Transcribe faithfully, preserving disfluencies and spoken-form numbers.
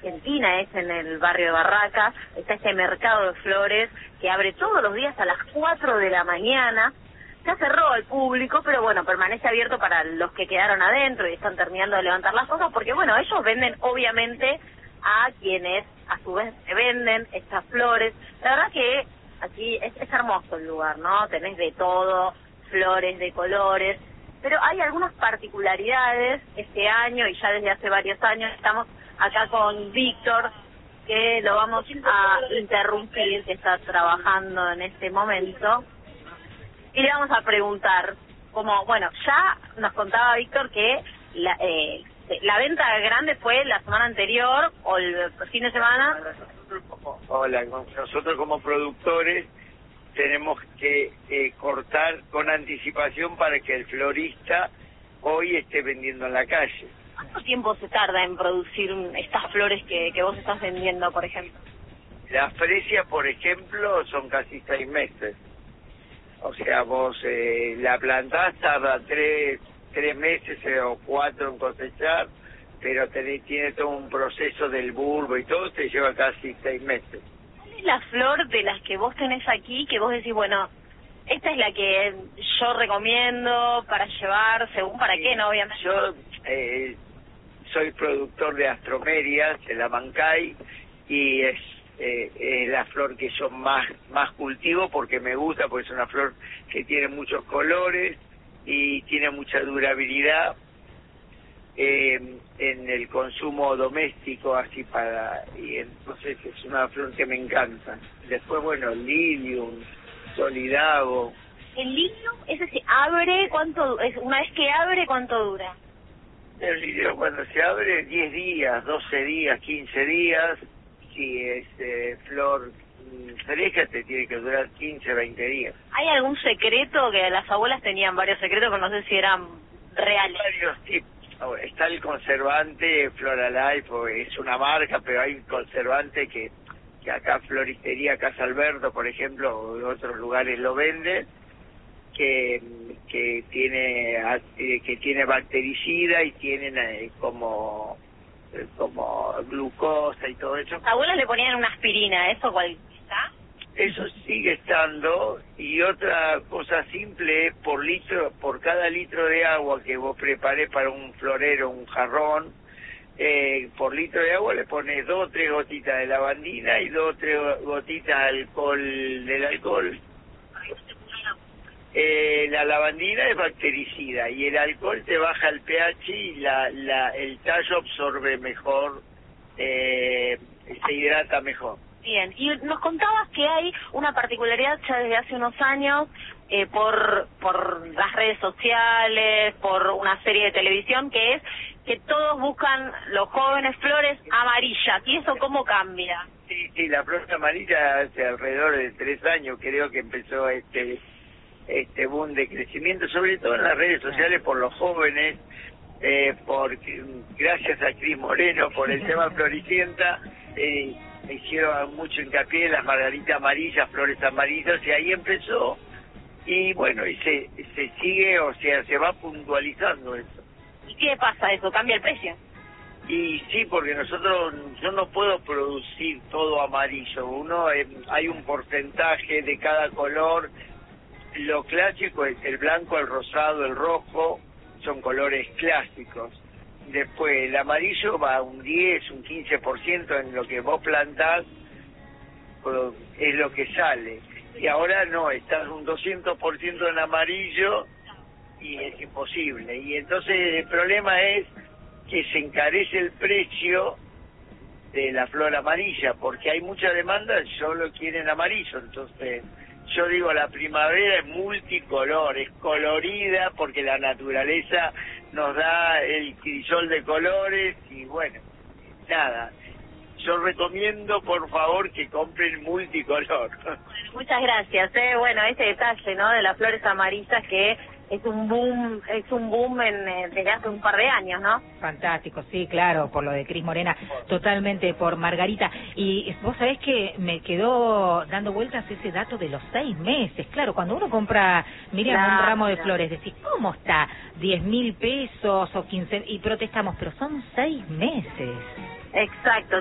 Argentina es en el barrio de Barracas, está este mercado de flores que abre todos los días a las cuatro de la mañana. Ya cerró al público, pero bueno, permanece abierto para los que quedaron adentro y están terminando de levantar las cosas, porque bueno, ellos venden obviamente a quienes a su vez venden estas flores. La verdad que aquí es, es hermoso el lugar, ¿no? Tenés de todo, flores de colores, pero hay algunas particularidades este año y ya desde hace varios años. Estamos acá con Víctor, que lo vamos a interrumpir, que está trabajando en este momento. Y le vamos a preguntar, como, bueno, ya nos contaba Víctor que la, eh, la venta grande fue la semana anterior o el fin de semana. Hola, nosotros como productores tenemos que eh, cortar con anticipación para que el florista hoy esté vendiendo en la calle. ¿Cuánto tiempo se tarda en producir estas flores que, que vos estás vendiendo, por ejemplo? La fresia, por ejemplo, son casi seis meses. O sea, vos eh, la plantás, tarda tres, tres meses o cuatro en cosechar, pero tenés, tiene todo un proceso del bulbo y todo, te lleva casi seis meses. ¿Cuál es la flor de las que vos tenés aquí que vos decís, bueno, esta es la que yo recomiendo para llevar, según para sí, qué, no? Obviamente. Yo eh, soy productor de astromerias en la Mancay y es Eh, eh, la flor que yo más más cultivo porque me gusta, porque es una flor que tiene muchos colores y tiene mucha durabilidad eh, en el consumo doméstico, así para, y entonces es una flor que me encanta. Después, bueno, lilium, solidago. ¿El lilium, ese se abre, cuánto, es una vez que abre, cuánto dura? El lilium cuando se abre, diez días, doce días, quince días. Si es eh, flor fresca, te tiene que durar quince, veinte días. ¿Hay algún secreto? Que las abuelas tenían varios secretos, pero no sé si eran reales. Varios tipos. Está el conservante Floralife, es una marca, pero hay un conservante que, que acá Floristería Casa Alberto, por ejemplo, o en otros lugares lo venden, que que tiene que tiene bactericida y tienen eh, como como glucosa y todo eso. Las abuelas le ponían una aspirina, ¿eso cuál está? Eso sigue estando. Y otra cosa simple es por litro, por cada litro de agua que vos preparés para un florero, un jarrón, eh, por litro de agua le pones dos o tres gotitas de lavandina y dos o tres gotitas de alcohol, del alcohol. Eh, la lavandina es bactericida y el alcohol te baja el pH y la, la, el tallo absorbe mejor, eh, se hidrata mejor. Bien, y nos contabas que hay una particularidad ya desde hace unos años, eh, por, por las redes sociales, por una serie de televisión, que es que todos buscan, los jóvenes, flores amarillas. ¿Y eso cómo cambia? Sí, sí, la flor amarilla hace alrededor de tres años creo que empezó este... este boom de crecimiento, sobre todo en las redes sociales por los jóvenes, eh, porque gracias a Cris Moreno por el tema Floricienta, eh, hicieron mucho hincapié en las margaritas amarillas, flores amarillas, y ahí empezó, y bueno, y se, se sigue, o sea, se va puntualizando eso. ¿Y qué pasa eso? ¿Cambia el precio? Y sí, porque nosotros, yo no puedo producir todo amarillo, uno eh, hay un porcentaje de cada color. Lo clásico es el blanco, el rosado, el rojo, son colores clásicos. Después el amarillo va a un diez, un quince por ciento en lo que vos plantás, es lo que sale. Y ahora no, estás un doscientos por ciento en amarillo y es imposible. Y entonces el problema es que se encarece el precio de la flor amarilla, porque hay mucha demanda, solo quieren amarillo, entonces... Yo digo, la primavera es multicolor, es colorida porque la naturaleza nos da el crisol de colores y bueno, nada. Yo recomiendo, por favor, que compren multicolor. Bueno, muchas gracias. Eh. Bueno, ese detalle, ¿no?, de las flores amarillas que es un boom, es un boom en, eh, desde hace un par de años, ¿no? Fantástico, sí, claro, por lo de Cris Morena, totalmente por Margarita. Y vos sabés que me quedó dando vueltas ese dato de los seis meses. Claro, cuando uno compra, Miriam, claro, un ramo de flores, decís, ¿cómo está? diez mil pesos o quince, y protestamos, pero son seis meses. Exacto.